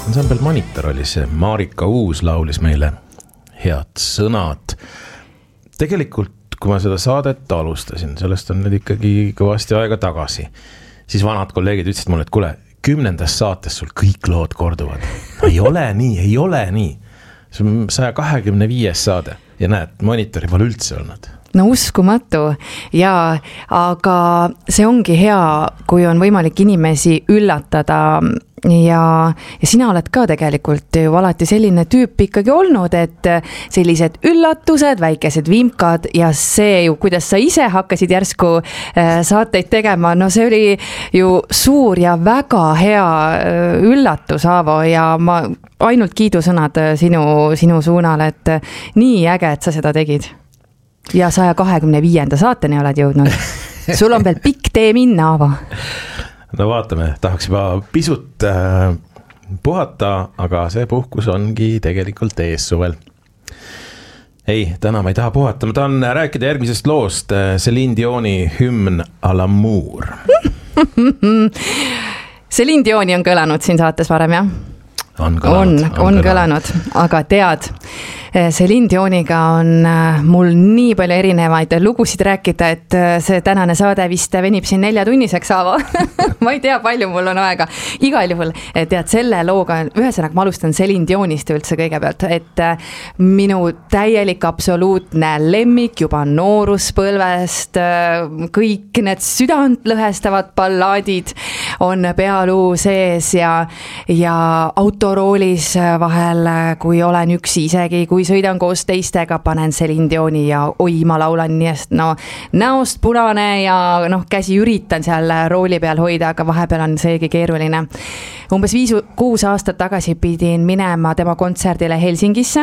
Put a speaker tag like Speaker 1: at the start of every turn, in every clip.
Speaker 1: Ansambel Monitor oli see, Marika Uus laulis meile head sõnad. Tegelikult, kui ma seda saadet alustasin, sellest on nüüd ikkagi kõvasti aega tagasi, siis vanad kolleegid ütlesid mulle, et kuule, 10. saates sul kõik lood korduvad. Ei ole nii. See on 125. saade ja näed, Monitori pole üldse olnud.
Speaker 2: No uskumatu ja aga see ongi hea, kui on võimalik inimesi üllatada ja sina oled ka tegelikult ju alati selline tüüp ikkagi olnud, et sellised üllatused, väikesed vimkad ja see ju, kuidas sa ise hakkasid järsku saateid tegema, no see oli ju suur ja väga hea üllatus, Aavo, ja ma ainult kiidusõnad sinu suunal, et nii äge, et sa seda tegid. Ja 125. saateni oled jõudnud. Sul on veel pikk tee minna, Aavo.
Speaker 1: No vaatame, tahaks juba pisut puhata, aga see puhkus ongi tegelikult ees suvel. Ei, täna ma ei taha puhata. Ma tahan rääkida järgmisest loost, Céline Dioni Hymn à l'amour.
Speaker 2: Céline Dioni on kõlanud siin saates varem, jah? On kõlanud, aga tead, Céline Dioniga on mul nii palju erinevaid lugusid rääkida, et see tänane saade vist venib siin 4-tunniseks, Aavo. Ma ei tea, palju mul on aega. Igal juhul, tead, selle looga, ühesõnaga ma alustan Céline Dionist üldse kõigepealt, et minu täielik absoluutne lemmik juba nooruspõlvest, kõik need südantlõhestavad ballaadid on pealuu sees ja autoroolis vahel, kui olen üksi isegi, kui sõidan koos teistega, panen Céline Dioni ja oi, ma laulan nii, näost punane ja käsi üritan seal rooli peal hoida, aga vahepeal on seegi keeruline. Umbes 5-6 aastat tagasi pidin minema tema kontserdile Helsingisse.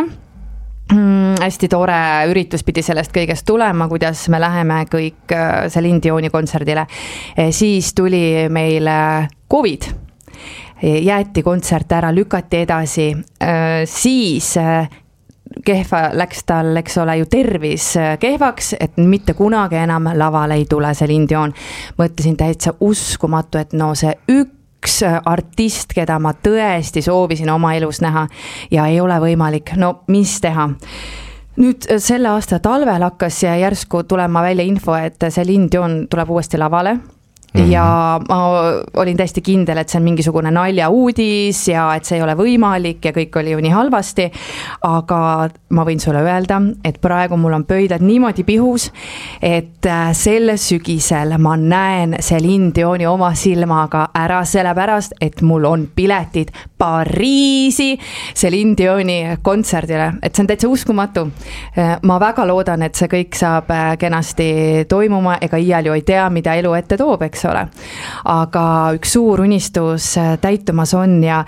Speaker 2: Hästi tore üritus pidi sellest kõigest tulema, kuidas me läheme kõik Céline Dioni kontserdile. Siis tuli meil COVID. Jäeti kontsert ära, lükati edasi, siis kehva läks tal, eks ole, ju tervis kehvaks, et mitte kunagi enam lavale ei tule Céline Dion. Mõtlesin täitsa uskumatu, et no see üks artist, keda ma tõesti soovisin oma elus näha ja ei ole võimalik, no mis teha? Nüüd selle aasta talvel hakkas järsku tulema välja info, et Céline Dion tuleb uuesti lavale. Ja ma olin täiesti kindel, et see on mingisugune nalja uudis ja et see ei ole võimalik ja kõik oli ju nii halvasti, aga ma võin sulle öelda, et praegu mul on pöidlad niimoodi pihus, et sel sügisel ma näen Céline Dioni oma silmaga ära sellepärast, et mul on piletid Pariisi Céline Dioni kontserdile, et see on täitsa uskumatu. Ma väga loodan, et see kõik saab kenasti toimuma, ega iial ju ei tea, mida elu ette toob, eks ole. Aga üks suur unistus täitumas on ja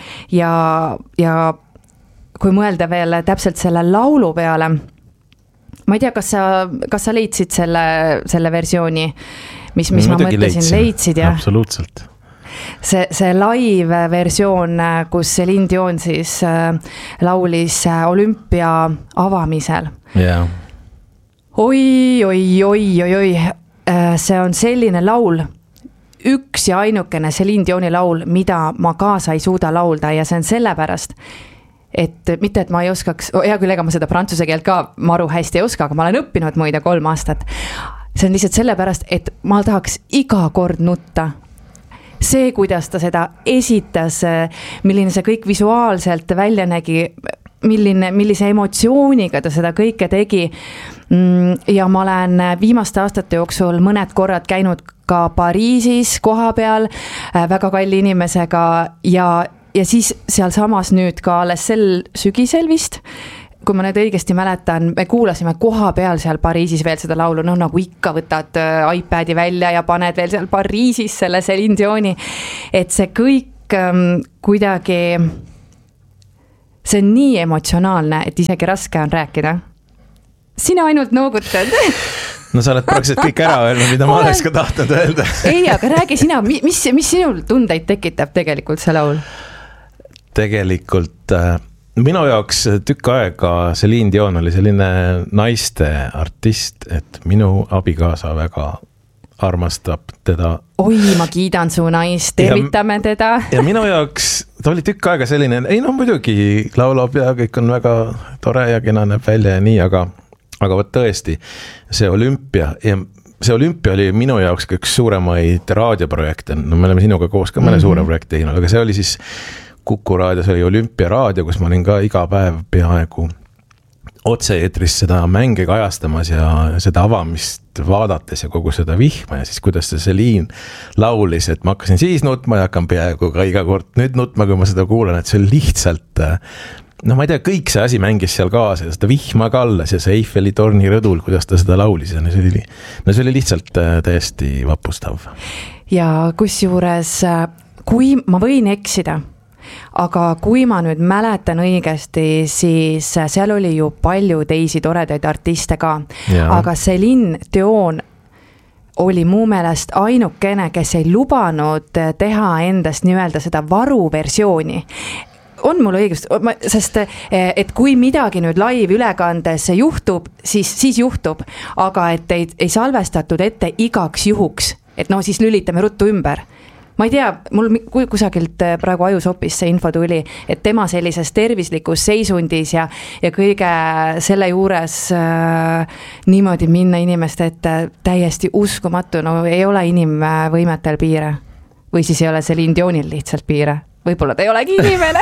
Speaker 2: kui mõelda veel täpselt selle laulu peale, ma ei tea, kas sa leidsid selle versiooni, mis ma mõtlesin, leidsid, jah?
Speaker 1: Absoluutselt.
Speaker 2: See live versioon, kus Céline Dion siis laulis olümpia avamisel.
Speaker 1: Yeah.
Speaker 2: Oi, see on selline laul, üks ja ainukene Céline Dioni laul, mida ma kaasa ei suuda laulda ja see on sellepärast, et mitte, et ma ei oskaks, hea küll, ega ma seda prantsuse keelt ka maru hästi ei oska, aga ma olen õppinud muide 3 aastat. See on lihtsalt sellepärast, et ma tahaks iga kord nutta. See, kuidas ta seda esitas, milline see kõik visuaalselt välja nägi, millise emotsiooniga ta seda kõike tegi. Ja ma olen viimaste aastate jooksul mõned korrad käinud ka Pariisis koha peal väga kalli inimesega ja siis seal samas nüüd ka alles sel sügisel vist, kui ma nüüd õigesti mäletan, me kuulasime koha peal seal Pariisis veel seda laulu, nagu ikka võtad iPadi välja ja paned veel seal Pariisis selle Céline Dioni, et see kõik kuidagi, see on nii emotsionaalne, et isegi raske on rääkida. Sina ainult noogutad.
Speaker 1: No sa oled praktiliselt kõik ära öelnud, mida ma oleks ka tahtnud öelda.
Speaker 2: Ei, aga räägi sina, mis sinul tundeid tekitab tegelikult see laul?
Speaker 1: Tegelikult minu jaoks tükk aega Céline Dion oli selline naiste artist, et minu abikaasa väga armastab teda.
Speaker 2: Oi, ma kiidan su naist, tervitame teda.
Speaker 1: Ja minu jaoks ta oli tükk aega selline, ei no muidugi laulab ja kõik on väga tore ja kena näeb välja ja nii, aga võt tõesti, see olümpia oli minu jaoks üks suuremaid raadioprojekte, no me oleme sinuga koos ka mõne suure projekti teinud, aga see oli siis Kuku raadios oli olümpiaraadio, kus ma olin ka iga päev peaaegu otse-eetris seda mänge kajastamas ja seda avamist vaadates ja kogu seda vihma ja siis kuidas see Céline laulis, et ma hakkasin siis nutma ja hakkan peaaegu ka iga kord nüüd nutma, kui ma seda kuulan, et see oli lihtsalt no ma ei tea, kõik see asi mängis seal kaasa ja seda vihma kallas ja see Eiffeli torni rõdul, kuidas ta seda laulis ja see oli lihtsalt täiesti vapustav. Ja
Speaker 2: kusjuures, kui ma võin eksida, aga kui ma nüüd mäletan õigesti, siis seal oli ju palju teisi toredaid artiste ka, aga Céline Dion oli mu meelest ainukene, kes ei lubanud teha endast nii-öelda seda varuversiooni. On mul õigust, sest et kui midagi nüüd live ülekandes juhtub, siis juhtub, aga et ei salvestatud ette igaks juhuks, et no siis lülitame ruttu ümber. Ma ei tea, mul kusagilt praegu ajusopis see info tuli, et tema sellises tervislikus seisundis ja kõige selle juures niimoodi minna inimeste ette täiesti uskumatu, no ei ole inimvõimetel piire. Või siis ei ole Céline Dionil lihtsalt piire. Võib-olla ta ei olegi inimene.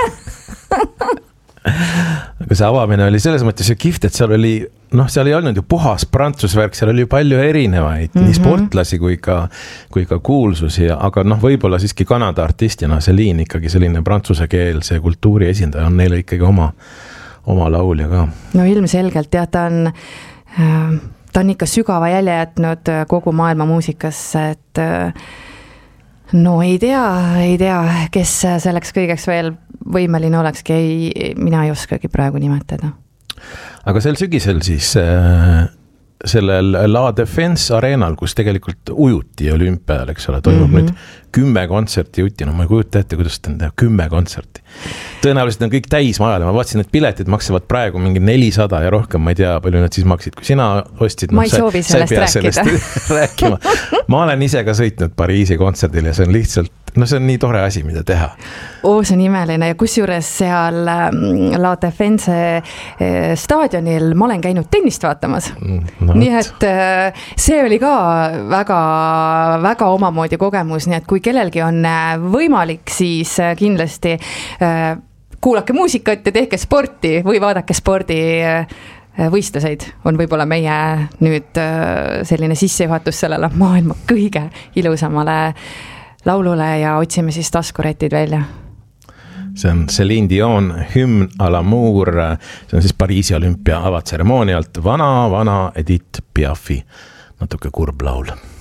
Speaker 1: Aga see avamine oli selles mõttes ju kihvt, et seal ei olnud ju puhas prantsusvärk, seal oli ju palju erinevaid, nii sportlasi kui ka kuulsusi, aga võib-olla siiski Kanada artistina Céline ikkagi selline prantsuse keelse kultuuri esindaja on neile ikkagi oma laulja ka. No
Speaker 2: ilmselgelt, jah, ta on ikka sügava jälje jätnud kogu maailma muusikasse, et no ei tea, kes selleks kõigeks veel võimeline olekski, mina ei oskagi praegu nimetada.
Speaker 1: Aga sel sügisel siis sellel La Défense areenal, kus tegelikult ujuti olümpial, eks ole, toimub nüüd 10 kontserti jutti, no ma ei kujuta ette, kuidas ta on teha 10 kontserti. Tõenäoliselt on kõik täis majale, ma vaatasin, et piletid maksavad praegu mingi 400 ja rohkem, ma ei tea, palju nad siis maksid, kui sina ostsid.
Speaker 2: Ma ei soovi sellest
Speaker 1: rääkima. Ma olen ise ka sõitnud Pariisi kontserdil ja see on lihtsalt, see on nii tore asi, mida teha.
Speaker 2: See on imeline ja kusjuures seal La Défense staadionil ma olen käinud tennist vaatamas. Nii et see oli ka väga, väga omamoodi kogemus, nii et kui kellelgi on võimalik, siis kindlasti kuulake muusikat ja tehke sporti või vaadake spordi võistluseid on võib-olla meie nüüd selline sissejuhatus sellele maailma kõige ilusamale laulule ja otsime siis taskuretid välja.
Speaker 1: See on Céline Dion, Hymn à l'amour, see on siis Pariisi olümpia avatseremoonialt vana Edith Piafi, natuke kurb laul.